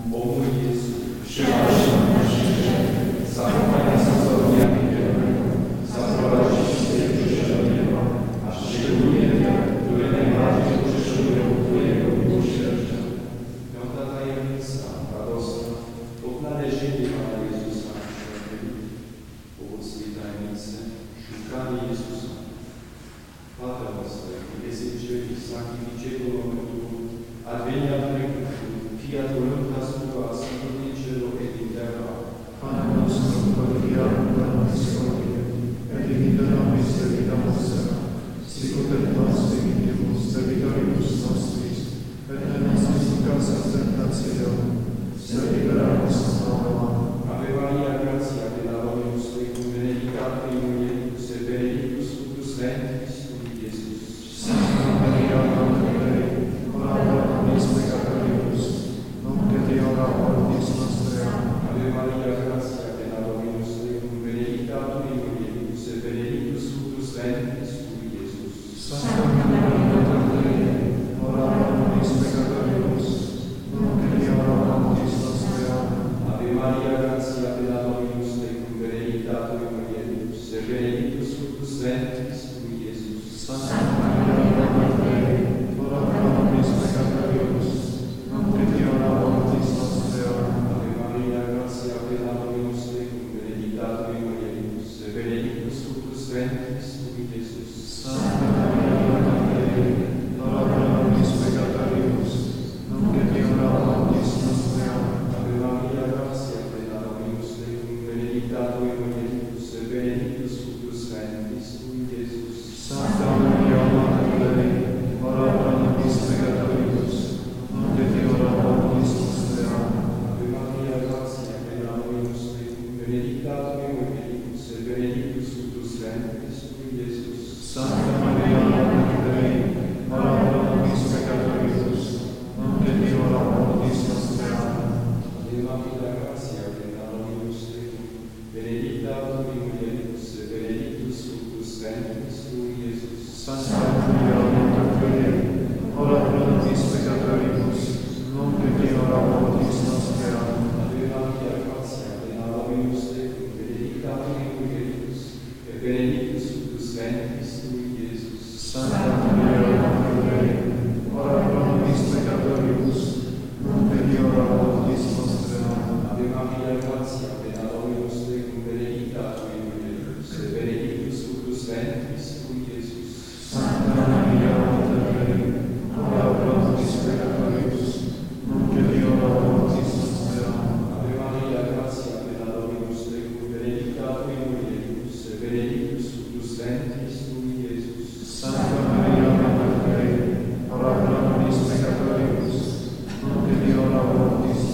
O mój Jezu, przyjmij nasze grzechy, zachowaj nas od dnia piekielnego, zaprowadź wszystkich duszy do nieba, a szczególnie te, które najbardziej potrzebują Twojego miłosierdzia. Piąta tajemnica, radosna, odnalezienie Pana Jezusa w świątyni. Owoc tej tajemnicy, szukanie Jezusa. Pater nostro, che sei in cieli, sanctificetur nomen tuum, adveniat regnum tuum, fiat voluntas tua, sicut in cielo et in terra. Pane nostrum quotidianum da nobis hodie, et dimitte nobis debita nostra, sicut et nos dimittimus debitoribus nostris, et ne nos inducas in tentationem, sed libera nos a malo. Ave Maria, gratia plena Dominus tecum, benedicta in mulieribus et benedictus fructus ventris tui, Iesus. Santa Maria, Mater Dei, ora pro nobis peccatoribus, nunc et in hora mortis nostrae. Ave Maria,